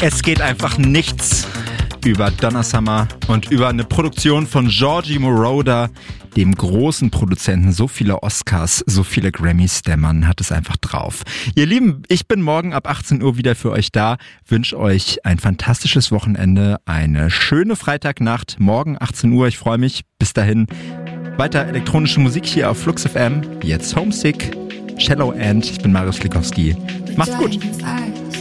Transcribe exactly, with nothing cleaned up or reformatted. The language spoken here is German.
Es geht einfach nichts über Donna Summer und über eine Produktion von Giorgi Moroder, dem großen Produzenten. So viele Oscars, so viele Grammys, der Mann hat es einfach drauf. Ihr Lieben, ich bin morgen ab achtzehn Uhr wieder für euch da, wünsche euch ein fantastisches Wochenende, eine schöne Freitagnacht, morgen achtzehn Uhr, ich freue mich, bis dahin. Weiter elektronische Musik hier auf Flux F M, jetzt Homesick, Shallow End, ich bin Marius Likowski. Macht's gut.